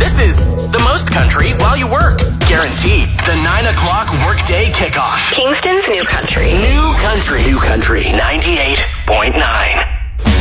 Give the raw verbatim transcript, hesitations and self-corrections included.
This is the most country while you work. Guaranteed. The nine o'clock workday kickoff. Kingston's New Country. New Country